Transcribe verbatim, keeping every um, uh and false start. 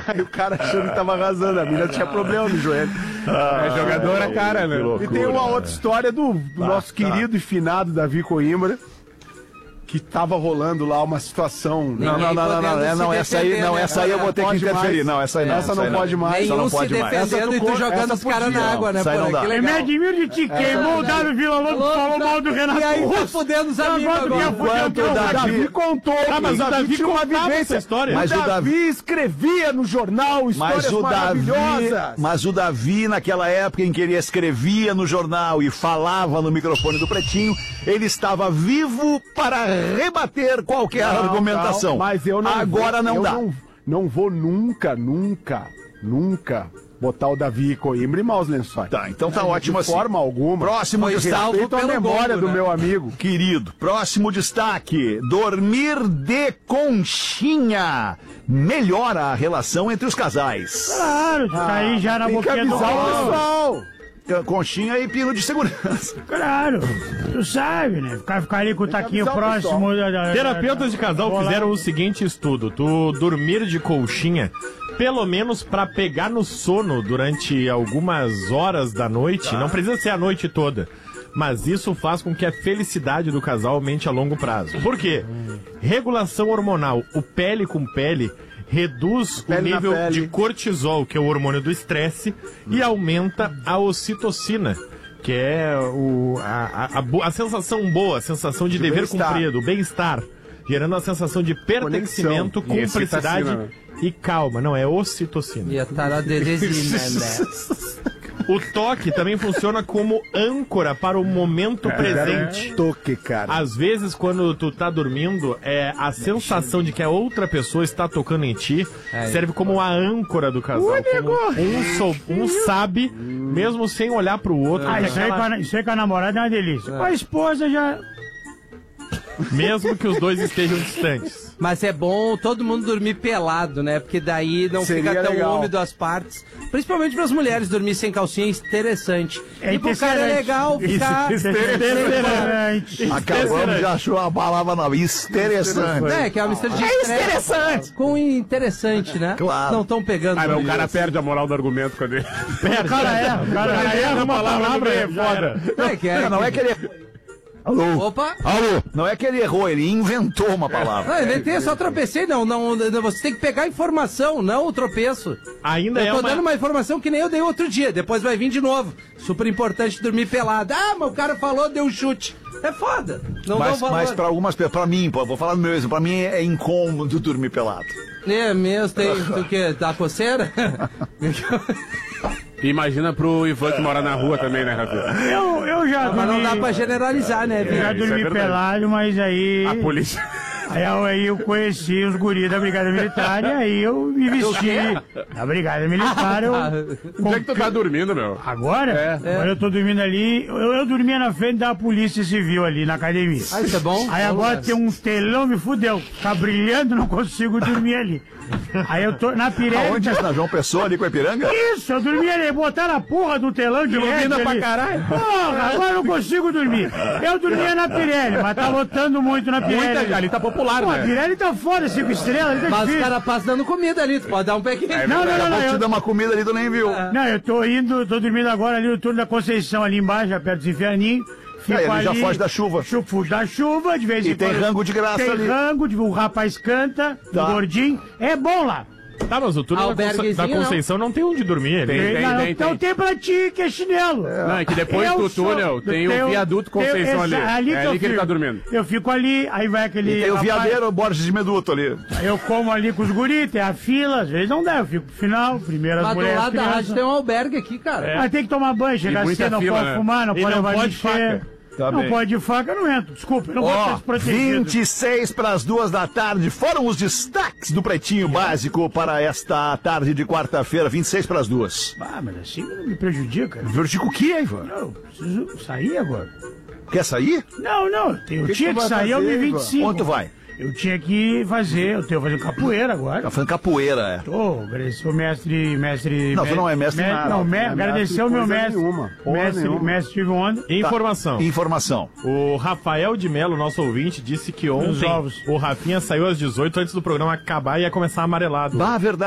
Aí o cara achando que tava arrasando, a mina tinha problema no joelho. Ah, é jogadora, cara, né? E tem uma outra história do, do tá, nosso querido tá. e finado Davi Coimbra, que tava rolando lá uma situação... Não, não, não, não, não, não, não essa aí, não, essa aí eu vou ter que interferir. Não, essa aí não. Essa não pode mais. Essa não pode mais. Essa tu, e tu jogando os caras na água, né? Essa aí não dá. Eu me admiro de ti, queimou o Dário Vila Lobo, falou mal do Renato E aí tá Russo. fudendo os amigos agora. Enquanto o Davi contou, Ah, mas o Davi tinha uma contava vivência. essa história. Mas o Mas o Davi escrevia no jornal histórias Mas o Davi, maravilhosas. mas o Davi, naquela época em que ele escrevia no jornal e falava no microfone do Pretinho, ele estava vivo para rebater qualquer Não, argumentação. não, mas eu não Agora vou, não eu dá. Não, não vou nunca, nunca, nunca botar o Davi Coimbra em maus lençóis. Tá, então tá De ótimo assim. forma alguma. Próximo Foi destaque. salvo Respeito a pelo memória gongo, do né? meu amigo. Querido, próximo destaque: dormir de conchinha melhora a relação entre os casais. Claro, tu tá aí já na Tem que boquinha do avisar o gol. pessoal. Conchinha e pino de segurança. Claro, tu sabe, né? Ficar, ficar ali com o taquinho avisar o próximo. Da, da, Terapeutas de casal Bola. fizeram o seguinte estudo: tu dormir de colchinha, pelo menos pra pegar no sono durante algumas horas da noite, não precisa ser a noite toda, mas isso faz com que a felicidade do casal aumente a longo prazo. Por quê? Regulação hormonal, o pele com pele reduz Pele o na nível pele. de cortisol, que é o hormônio do estresse, e aumenta a ocitocina, que é o, a, a, a, bo- a sensação boa, a sensação de, De dever bem-estar. cumprido, o bem-estar, gerando a sensação de pertencimento, Conexão. cumplicidade E excitacina, né? e calma. Não, é ocitocina. E a taradezina, né? O toque também funciona como âncora para o momento presente. Toque, cara. Às vezes, quando tu tá dormindo, é, a sensação de que a outra pessoa está tocando em ti É. serve como a âncora do casal. Como um, sou- um sabe, mesmo sem olhar pro outro, Ah, que isso aí, com aquela- a, isso aí com a namorada é uma delícia. Com a esposa já. mesmo que os dois estejam distantes. Mas é bom todo mundo dormir pelado, né? Porque daí não Seria fica tão legal. úmido as partes. Principalmente para as mulheres dormir sem calcinha é interessante. É e pro cara é interessante. legal ficar... Interessante. Acabamos de achar a palavra nova. Interessante. É, que é uma mistura de É estresse interessante. com interessante, né? Claro. Não estão pegando. Ah, Ah, mas o isso. cara perde a moral do argumento quando ele... O cara é, o cara é uma palavra é foda. É que é, Não, não é que ele. Alô? Opa! Alô? Não é que ele errou, ele inventou uma palavra. Não, eu inventei, eu só tropecei, não, não, não. Você tem que pegar a informação, não o tropeço. Ainda Eu é tô uma... dando uma informação que nem eu dei outro dia, depois vai vir de novo. Super importante dormir pelado. Ah, mas o cara falou, deu um chute. É foda. Não dá Mas, valor. mas pra algumas pessoas, pra mim, pô, vou falar do meu exemplo, pra mim é incômodo dormir pelado. É mesmo, tem o quê? Dá coceira? Imagina pro Ivan que mora na rua também, né, Rafael? Eu, eu já Mas não dormi, dá pra generalizar, né, eu já Vitor? dormi isso é verdade. pelado, mas aí... A polícia. Aí, eu- aí eu conheci os guris da Brigada Militar e aí eu me vesti. Da Brigada Militar eu... Onde é que tu tá dormindo, meu? Agora? É. Agora eu tô dormindo ali. Eu, eu dormia na frente da Polícia Civil ali na academia. Ah, isso é bom? Aí Bom, agora né? tem um telão, me fudeu. Tá brilhando, não consigo dormir ali. Aí eu tô na Pirelli. Aonde? Na João Pessoa, ali com a Ipiranga? Isso, eu dormi ali, botaram a porra do telão de Ilumina L E D pra ali. caralho. Porra, agora eu não consigo dormir. Eu dormia na Pirelli, mas tá lotando muito na Pirelli. Muita, ali tá popular, Pô, a né? Pirelli tá foda, cinco estrelas, ali tá Mas os difícil. caras passam dando comida ali, tu pode dar um pequeno. Não, não, não, não. Vou te Eu, dar uma comida ali, tu nem viu. não, eu tô indo, tô dormindo agora ali no turno da Conceição, ali embaixo, já perto dos inferninhos. Fico Aí, ele ali, já foge da chuva. chu- Fuge da chuva, de vez em E tem quando- rango de graça tem ali. rango, de- o rapaz canta, Tá. o gordinho. É bom lá. Tá, mas o turno da, Conce- Alberguezinho, da Conceição não. tem onde dormir. Ele... Tem, tem, não, tem, então tem. tem pra ti, que é chinelo. Não, é que depois Eu do sou- túnel tem eu- o viaduto Conceição eu- ali. exa- ali É que eu ali que ele fico. tá dormindo. Eu fico ali, aí vai aquele... Tem o rapaz- Viadeiro Borges de Meduto ali. Eu como ali com os guris, tem a fila, às vezes não dá, eu fico pro final, primeiro as Mas do mulheres, lado da crianças. rádio tem um albergue aqui, cara. Mas tem que tomar banho, chegar muita cedo, não fila, pode né? fumar, não E pode não levar pode lixeira. faca. Tá não bem. pode de faca, eu não entro. Desculpa, eu não vou Ó, ser desprotegido. vinte e seis para as duas da tarde foram os destaques do Pretinho Básico para esta tarde de quarta-feira, vinte e seis para as duas. Ah, mas assim não me prejudica. Vertigo o que, Ivan? Não, eu preciso sair agora. Quer sair? Não, não, eu, tenho- eu Que tinha que que tu vai sair ao fazer, vinte e cinco. Onde tu vai? Eu tinha que fazer, eu tenho que fazer capoeira agora. Tá fazendo capoeira, é. Tô, agradecer o mestre, mestre... Não, tu não é mestre me- nada. Não, me, Não é agradecer mestre o meu coisa mestre, nenhuma, porra mestre, nenhuma. mestre Steve Wonder. Informação. Informação. O Rafael de Melo, nosso ouvinte, disse que ontem ovos. o Rafinha saiu às dezoito antes do programa acabar e ia começar amarelado. Ah, verdade.